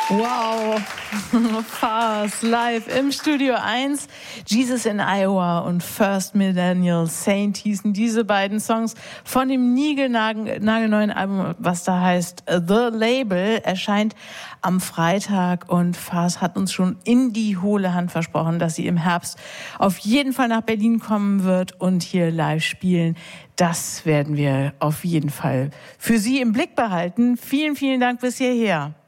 Wow, Fast live im Studio 1. Jesus in Iowa und First Millennial Saint hießen diese beiden Songs von dem nagelneuen Album, was da heißt The Label, erscheint am Freitag und Fast hat uns schon in die hohle Hand versprochen, dass sie im Herbst auf jeden Fall nach Berlin kommen wird und hier live spielen. Das werden wir auf jeden Fall für Sie im Blick behalten. Vielen, vielen Dank bis hierher.